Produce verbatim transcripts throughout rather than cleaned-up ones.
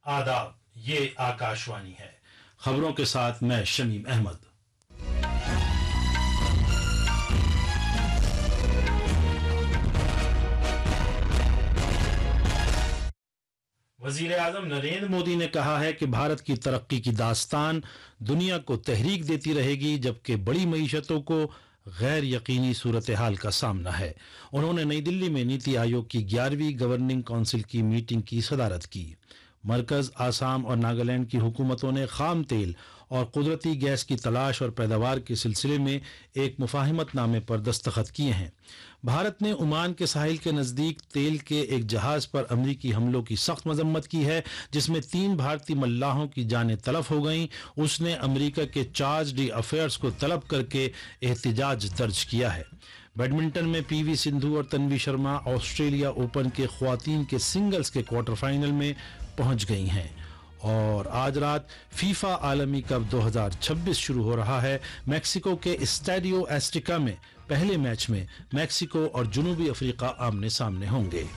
आदाब, ये आकाशवाणी है। खबरों के साथ मैं शमीम अहमद। वजीर आजम नरेंद्र मोदी ने कहा है कि भारत की तरक्की की दास्तान दुनिया को तहरीक देती रहेगी, जबकि बड़ी मईशतों को गैर यकीनी सूरत हाल का सामना है। उन्होंने नई दिल्ली में नीति आयोग की ग्यारहवीं गवर्निंग काउंसिल की मीटिंग की सदारत की। मरकज, आसाम और नागालैंड की हुकूमतों ने खाम तेल और कुदरती गैस की तलाश और पैदावार के सिलसिले में एक मुफाहिमतनामे पर दस्तखत किए हैं। भारत ने ओमान के साहिल के नज़दीक तेल के एक जहाज़ पर अमरीकी हमलों की सख्त मजम्मत की है, जिसमें तीन भारतीय मल्लाहों की जानें तलफ हो गईं। उसने अमरीका के चार्ज डी अफेयर्स को तलब करके एहतिजाज दर्ज किया है। बैडमिंटन में पीवी सिंधु और तन्वी शर्मा ऑस्ट्रेलिया ओपन के ख्वातीन के सिंगल्स के क्वार्टर फाइनल में पहुंच गई हैं। और आज रात फीफा आलमी कप दो हज़ार छब्बीस शुरू हो रहा है। मैक्सिको के स्टेडियो एस्टिका में पहले मैच में मैक्सिको और जनूबी अफ्रीका आमने सामने होंगे।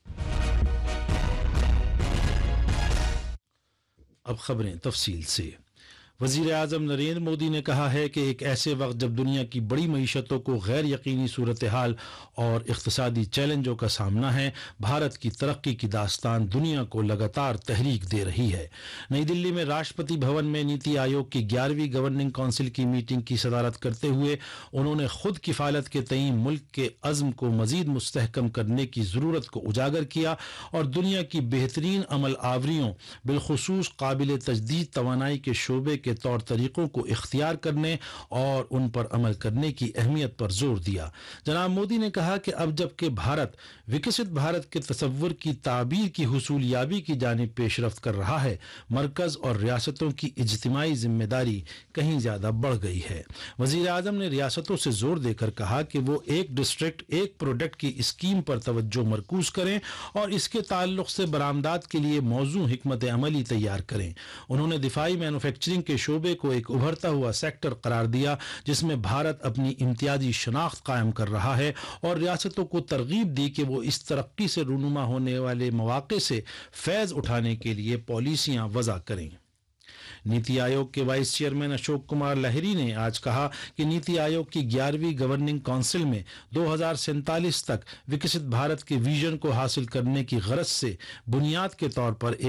अब खबरें तफसील से। वजीर आजम नरेंद्र मोदी ने कहा है कि एक ऐसे वक्त जब दुनिया की बड़ी मईशतों को गैर यकीनी सूरत हाल और इक़्तिसादी चैलेंजों का सामना है, भारत की तरक्की की दास्तान दुनिया को लगातार तहरीक दे रही है। नई दिल्ली में राष्ट्रपति भवन में नीति आयोग की ग्यारहवीं गवर्निंग काउंसिल की मीटिंग की सदारत करते हुए उन्होंने खुद किफ़ालत के तईन मुल्क के अज़्म को मज़ीद मुस्तहकम करने की ज़रूरत को उजागर किया और दुनिया की बेहतरीन अमल आवरियों, बिलखुसूस काबिल तजदीद तवानाई के शोबे के तौर तरीकों को इख्तियार करने और उन पर अमल करने की अहमियत पर जोर दिया। जनाब मोदी ने कहा कि अब जबकि भारत विकसित भारत के तसव्वुर की ताबीर की हुसूलियाबी की जानिब पेशरफ्त कर रहा है, मरकज और रियासतों की इज्तिमाई जिम्मेदारी कहीं ज्यादा बढ़ गई है। वजीर आजम ने रियासतों से जोर देकर कहा कि वो एक डिस्ट्रिक्ट एक प्रोडक्ट की स्कीम पर तवज्जो मरकूज करें और इसके ताल्लुक से बरामदात के लिए मौजू हिकमत अमली तैयार करें। उन्होंने दिफाई मैन्युफैक्चरिंग के शोबे को एक उभरता हुआ सेक्टर करार दिया, जिसमें भारत अपनी इम्तियाजी शनाख्त कायम कर रहा है और रियासतों को तरगीब दी कि वो इस तरक्की से रूनुमा होने वाले मौके से फैज़ उठाने के लिए पॉलिसियां वज़ा करें। नीति आयोग के वाइस चेयरमैन अशोक कुमार लाहिरी ने आज कहा कि नीति आयोग की ग्यारहवीं गवर्निंग काउंसिल में दो हज़ार सैंतालीस तक विकसित भारत के विजन को हासिल करने की गरज से बुनियाद के तौर पर एक